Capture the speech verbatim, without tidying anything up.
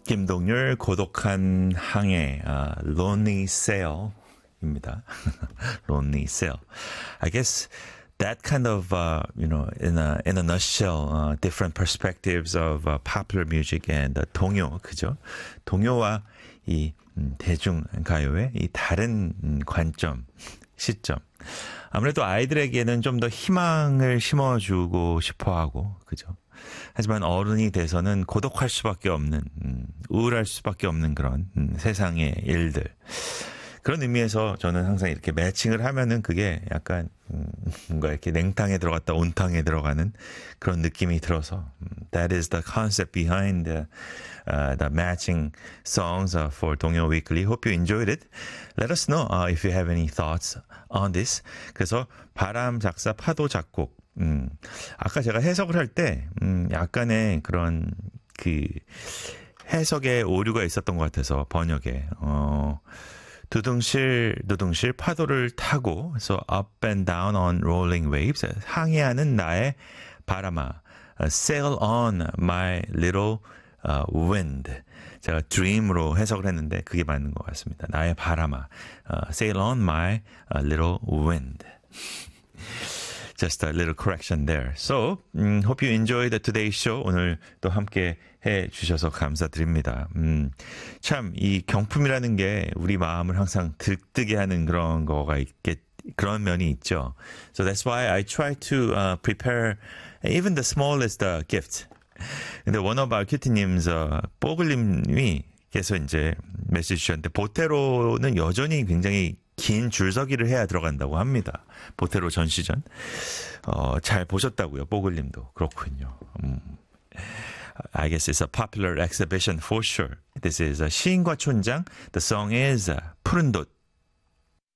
김동률 고독한 항해, uh, Lonely Sail입니다. Lonely Sail. I guess that kind of, uh, you know, in a in a nutshell, uh, different perspectives of uh, popular music and uh, 동요, 그죠? 동요와 이 음, 대중가요의 이 다른 음, 관점, 시점. 아무래도 아이들에게는 좀 더 희망을 심어주고 싶어하고, 그죠? 하지만 어른이 돼서는 고독할 수밖에 없는, 음, 우울할 수밖에 없는 그런 음, 세상의 일들. 그런 의미에서 저는 항상 이렇게 매칭을 하면은 그게 약간 음, 뭔가 이렇게 냉탕에 들어갔다 온탕에 들어가는 그런 느낌이 들어서 음, that is the concept behind the, uh, the matching songs uh, for 동요 Weekly. Hope you enjoyed it. Let us know uh, if you have any thoughts on this. 그래서 바람 작사 파도 작곡. 음, 아까 제가 해석을 할 때 음, 약간의 그런 그 해석에 오류가 있었던 것 같아서 번역에 어. 두둥실 두둥실 파도를 타고 so up and down on rolling waves 항해하는 나의 바람아 sail on my little uh, wind 제가 dream으로 해석을 했는데 그게 맞는 것 같습니다. 나의 바람아 uh, sail on my uh, little wind Just a little correction there. So, um, hope you enjoyed today's show. 오늘 또 함께 해 주셔서 감사드립니다. 음, 참, 이 경품이라는 게 우리 마음을 항상 들뜨게 하는 그런 거가 있겠, 그런 면이 있죠. So that's why I try to uh, prepare even the smallest uh, gift. 근데 one of our 큐티님's uh, 뽀글님이 계속 이제 메시지 주셨는데, 보테로는 여전히 굉장히 긴 줄서기를 해야 들어간다고 합니다. 보테로 전시전. 어, 잘 보셨다고요, 뽀글님도. 그렇군요. 음. I guess it's a popular exhibition for sure. This is 시인과 촌장. The song is 푸른 돛.